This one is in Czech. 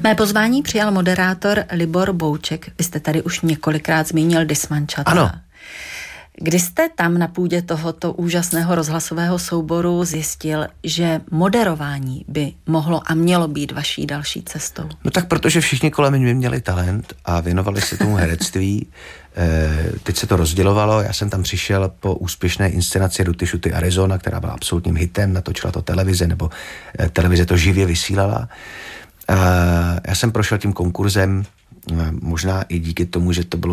Mé pozvání přijal moderátor Libor Bouček. Vy jste tady už několikrát zmínil Dismančata. Ano. Kdy jste tam na půdě tohoto úžasného rozhlasového souboru zjistil, že moderování by mohlo a mělo být vaší další cestou? No tak protože všichni kolem mě měli talent a věnovali se tomu herectví. Teď se to rozdělovalo, já jsem tam přišel po úspěšné inscenaci Ruty Šuty Arizona, která byla absolutním hitem, natočila to televize, nebo televize to živě vysílala. Já jsem prošel tím konkurzem, možná i díky tomu, že to bylo